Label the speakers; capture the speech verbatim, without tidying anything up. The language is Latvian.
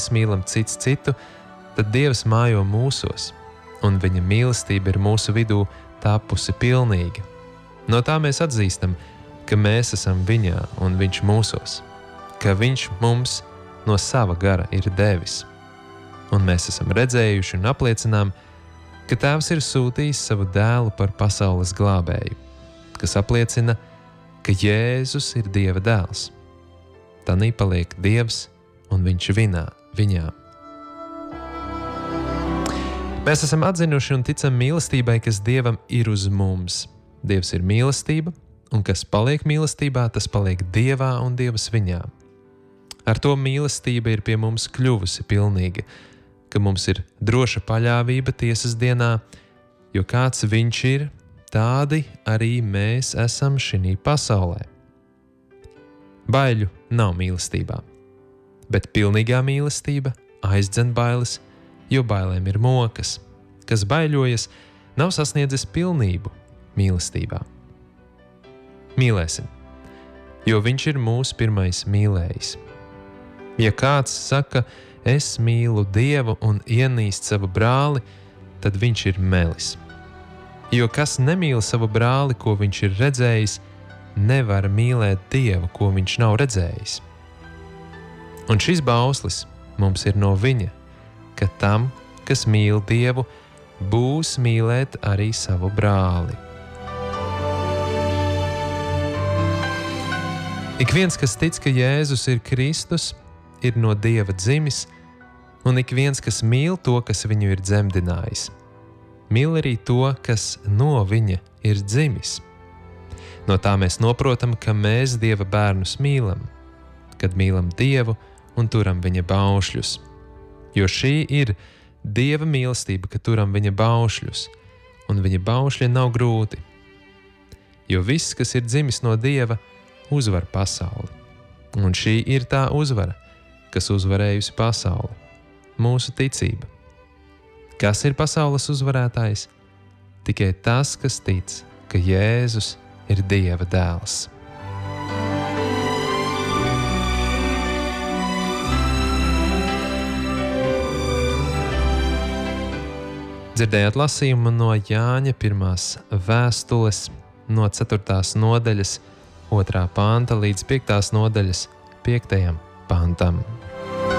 Speaker 1: mēs mīlam cits citu, tad Dievs mājo mūsos, un viņa mīlestība ir mūsu vidū tapusi pilnīga. No tā mēs atzīstam, ka mēs esam viņā un viņš mūsos, ka viņš mums no sava gara ir devis. Un mēs esam redzējuši un apliecinām, ka Tēvs ir sūtījis savu dēlu par pasaules glābēju, kas apliecina, ka Jēzus ir Dieva dēls. Tanī paliek Dievs un viņš vinā, viņā. Mēs esam atzinuši un ticam mīlestībai, kas Dievam ir uz mums. Dievs ir mīlestība, un kas paliek mīlestībā, tas paliek Dievā un Dievs viņā. Ar to mīlestība ir pie mums kļuvusi pilnīga, ka mums ir droša paļāvība tiesas dienā, jo kāds viņš ir, tādi arī mēs esam šinī pasaulē. Baiļu nav mīlestībā, bet pilnīgā mīlestība aizdzen bailes, jo bailēm ir mokas, kas baiļojas, nav sasniedzis pilnību mīlestībā. Mīlēsim, jo viņš ir mūsu pirmais mīlējis. Ja kāds saka, es mīlu Dievu un ienīst savu brāli, tad viņš ir melis. Jo kas nemīl savu brāli, ko viņš ir redzējis, nevar mīlēt Dievu, ko viņš nav redzējis. Un šis bauslis mums ir no viņa, ka tam, kas mīl Dievu, būs mīlēt arī savu brāli. Ik viens, kas tic, ka Jēzus ir Kristus, ir no Dieva dzimis, un ik viens, kas mīl to, kas viņu ir dzemdinājis, mīl arī to, kas no viņa ir dzimis. No tā mēs noprotam, ka mēs Dieva bērnus mīlam, kad mīlam Dievu un turam viņa baušļus. Jo šī ir Dieva mīlestība, ka turam viņa baušļus, un viņa baušļi nav grūti. Jo viss, kas ir dzimis no Dieva, uzvar pasauli. Un šī ir tā uzvara, kas uzvarējusi pasauli – mūsu ticība. Kas ir pasaules uzvarētājs? Tikai tas, kas tic, ka Jēzus ir Dieva dēls. Dzirdējāt lasījumu no Jāņa pirmās vēstules, no ceturtās nodaļas, otrā panta līdz piektās nodaļas piektajam pantam.